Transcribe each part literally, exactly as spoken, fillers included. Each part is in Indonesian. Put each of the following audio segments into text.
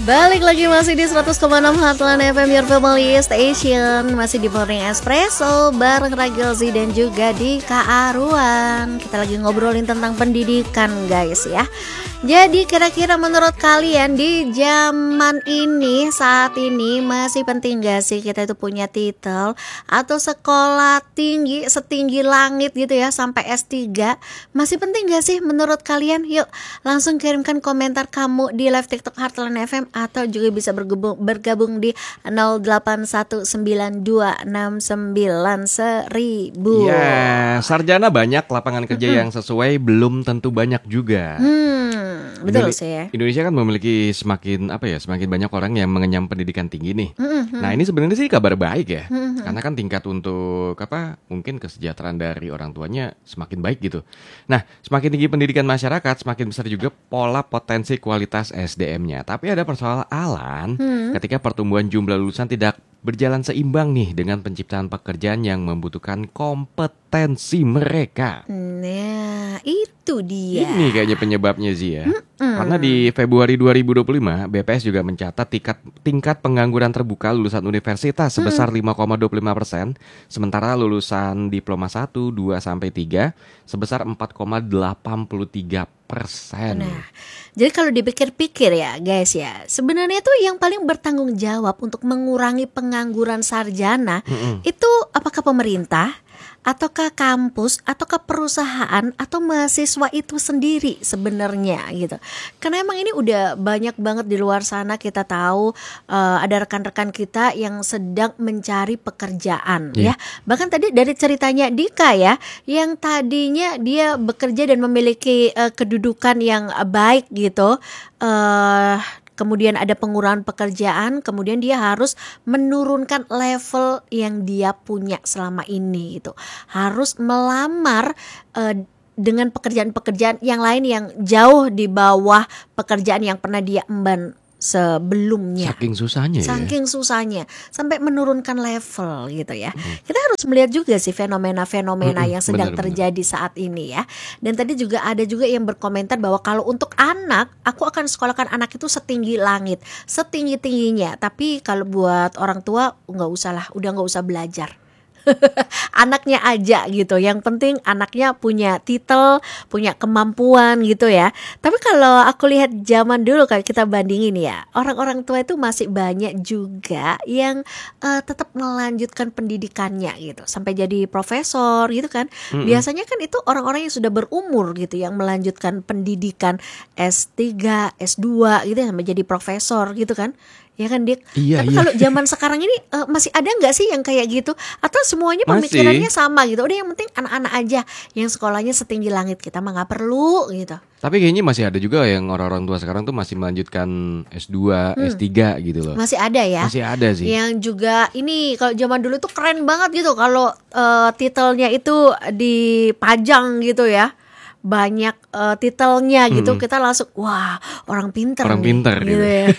Balik lagi masih di seratus koma enam Heartland F M, your family station. Masih di Morning Espresso bareng Ragil Z dan juga di Kak Arwan. Kita lagi ngobrolin tentang pendidikan guys ya. Jadi kira-kira menurut kalian di zaman ini, saat ini masih penting gak sih kita itu punya titel atau sekolah tinggi setinggi langit gitu ya sampai S tiga? Masih penting gak sih menurut kalian? Yuk langsung kirimkan komentar kamu di live TikTok Heartland F M atau juga bisa bergabung, bergabung di nol delapan satu sembilan dua enam sembilan seribu. Ya, sarjana banyak, lapangan kerja Mm-mm. yang sesuai belum tentu banyak juga. Hmm, betul Indone- sih ya. Indonesia kan memiliki semakin apa ya, semakin banyak orang yang mengenyam pendidikan tinggi nih. Mm-mm. Nah, ini sebenarnya sih kabar baik ya. Mm-mm. Karena kan tingkat untuk apa? Mungkin kesejahteraan dari orang tuanya semakin baik gitu. Nah, semakin tinggi pendidikan masyarakat, semakin besar juga pola potensi kualitas S D M-nya. Tapi ada persoalan Hmm. ketika pertumbuhan jumlah lulusan tidak berjalan seimbang nih dengan penciptaan pekerjaan yang membutuhkan kompetensi mereka. Nah, itu dia. Ini kayaknya penyebabnya sih ya. Mm-mm. Karena di Februari dua ribu dua puluh lima, B P S juga mencatat tingkat tingkat pengangguran terbuka lulusan universitas sebesar lima koma dua puluh lima persen, sementara lulusan diploma satu, dua sampai tiga sebesar empat koma delapan puluh tiga persen. Nah, jadi kalau dipikir-pikir ya guys ya, sebenarnya tuh yang paling bertanggung jawab untuk mengurangi pengangguran sarjana Mm-mm. itu apakah pemerintah, ataukah kampus, ataukah perusahaan, atau mahasiswa itu sendiri sebenarnya gitu. Karena emang ini udah banyak banget di luar sana kita tahu eh, ada rekan-rekan kita yang sedang mencari pekerjaan Iya. ya. Bahkan tadi dari ceritanya Dika ya, yang tadinya dia bekerja dan memiliki eh, kedudukan yang eh, baik gitu. Eh Kemudian ada pengurangan pekerjaan, kemudian dia harus menurunkan level yang dia punya selama ini gitu. Harus melamar eh, dengan pekerjaan-pekerjaan yang lain yang jauh di bawah pekerjaan yang pernah dia emban sebelumnya. Saking susahnya ya. Saking susahnya sampai menurunkan level gitu ya. Kita harus melihat juga sih fenomena-fenomena Mm-mm, yang sedang benar-benar. terjadi saat ini ya. Dan tadi juga ada juga yang berkomentar bahwa kalau untuk anak, aku akan sekolahkan anak itu setinggi langit, setinggi-tingginya. Tapi kalau buat orang tua nggak usah lah, udah nggak usah belajar. Anaknya aja gitu. Yang penting anaknya punya titel, punya kemampuan gitu ya. Tapi kalau aku lihat zaman dulu kalau kita bandingin ya, orang-orang tua itu masih banyak juga yang eh, tetap melanjutkan pendidikannya gitu sampai jadi profesor gitu kan. Mm-mm. Biasanya kan itu orang-orang yang sudah berumur gitu yang melanjutkan pendidikan S tiga, S dua gitu sampai jadi profesor gitu kan. Ya kan Dik? Iya, Tapi iya. kalau zaman sekarang ini eh, masih ada nggak sih yang kayak gitu? Atau semuanya Masih. pemikirannya sama gitu? Udah yang penting anak-anak aja yang sekolahnya setinggi langit, kita mah nggak perlu gitu. Tapi kayaknya masih ada juga yang orang-orang tua sekarang tuh masih melanjutkan S dua, S tiga gitu loh. Masih ada ya? Masih ada sih. Yang juga ini kalau zaman dulu tuh keren banget gitu kalau eh, titelnya itu dipajang gitu ya. Banyak eh, titelnya gitu, Mm-mm. kita langsung wah orang pinter Orang nih, pinter gitu gitu. ya.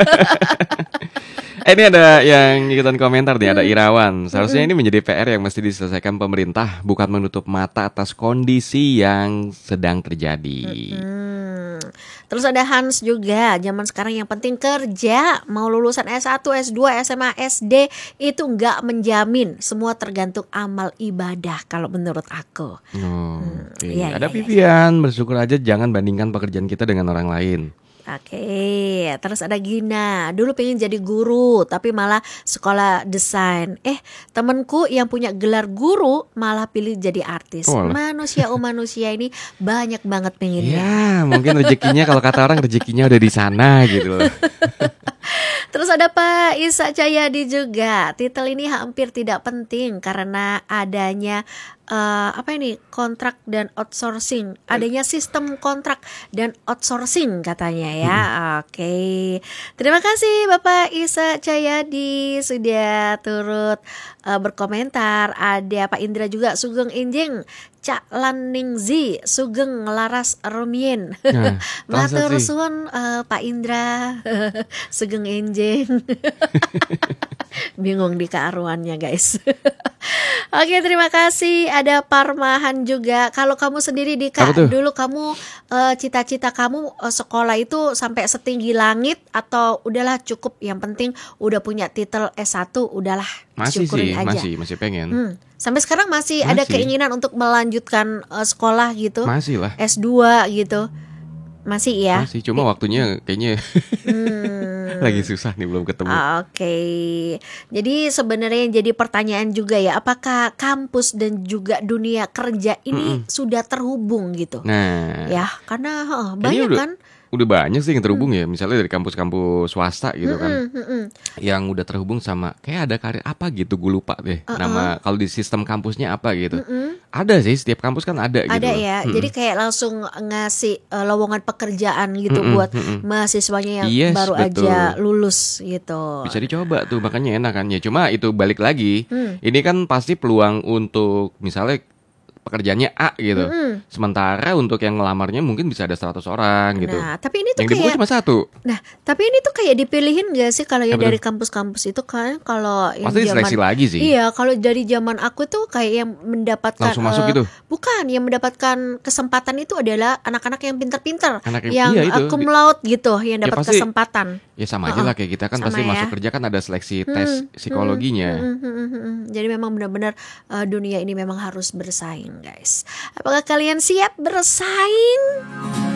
Eh, ini ada yang ikutan komentar nih, ada Irawan. Seharusnya ini menjadi P R yang mesti diselesaikan pemerintah, bukan menutup mata atas kondisi yang sedang terjadi. Hmm. Terus ada Hans juga, zaman sekarang yang penting kerja. Mau lulusan S satu, S dua, S M A, S D itu nggak menjamin. Semua tergantung amal ibadah kalau menurut aku. Oh, oke. iya, Ada iya, iya. Vivian, bersyukur aja jangan bandingkan pekerjaan kita dengan orang lain. Oke, terus ada Gina. Dulu pengen jadi guru, tapi malah sekolah desain. Eh, temenku yang punya gelar guru malah pilih jadi artis. Oh, alah. Manusia oh manusia ini banyak banget pengennya. Ya, mungkin rezekinya kalau kata orang rezekinya udah di sana gitu loh. Terus ada Pak Isa Cahyadi juga. Titel ini hampir tidak penting karena adanya eh, apa ini kontrak dan outsourcing. Adanya sistem kontrak dan outsourcing katanya ya. Oke. Terima kasih Bapak Isa Cahyadi sudah turut eh, berkomentar. Ada Pak Indra juga, Sugeng Injing, Cak Laningzi, Sugeng Laras Rumien. Nah, Matur transaksi. suwun eh, Pak Indra. Sugeng Enjing. Bingung di kearuannya guys. Oke, terima kasih. Ada Parmahan juga. Kalau kamu sendiri di Apa tuh? Kak, dulu kamu eh, cita-cita kamu eh, sekolah itu sampai setinggi langit atau udahlah cukup, yang penting udah punya titel S satu, udahlah Masih syukurin sih, aja. masih masih pengen. Hmm, Sampai sekarang masih, ada Masih. keinginan untuk melanjutkan eh, sekolah gitu, Masih lah. S dua gitu. Masih ya? Masih, cuma waktunya kayaknya Hmm. lagi susah nih, belum ketemu. Oke, jadi sebenarnya yang jadi pertanyaan juga ya, apakah kampus dan juga dunia kerja ini Mm-mm. sudah terhubung gitu? Nah, Ya, karena heeh, kayaknya banyak udah kan. udah banyak sih yang terhubung ya. Misalnya dari kampus-kampus swasta gitu kan, Mm-mm, mm-mm. yang udah terhubung sama kayak ada karir apa gitu, gue lupa deh Uh-uh. nama, kalau di sistem kampusnya apa gitu. Mm-mm. Ada sih, setiap kampus kan ada gitu Ada loh. ya, Mm-mm. jadi kayak langsung ngasih eh, lowongan pekerjaan gitu Mm-mm, buat mm-mm. mahasiswanya yang Yes, baru betul. aja lulus gitu. Bisa dicoba tuh, makanya enak kan ya. Cuma itu balik lagi, Hmm. ini kan pasti peluang untuk misalnya pekerjaannya A gitu. Mm-mm. Sementara untuk yang ngelamarnya mungkin bisa ada seratus orang gitu. Nah, tapi ini tuh Yang dibuka kayak, cuma satu. nah, tapi ini tuh kayak dipilihin gak sih kalau ya Apa tuh? dari kampus-kampus itu kan, kalau yang Pasti zaman diseleksi lagi sih. iya, kalau dari zaman aku tuh kayak yang mendapatkan Langsung masuk eh, gitu. bukan, yang mendapatkan kesempatan itu adalah anak-anak yang pintar-pintar, Anak yang- yang iya, eh, itu. cum laude gitu, yang Ya, dapat pasti kesempatan. Ya sama aja Uh-uh. lah kayak kita kan, Sama pasti ya. masuk kerja kan ada seleksi tes psikologinya. Hmm, hmm, hmm, hmm. Jadi memang benar-benar eh, dunia ini memang harus bersaing, guys. Apakah kalian siap bersaing?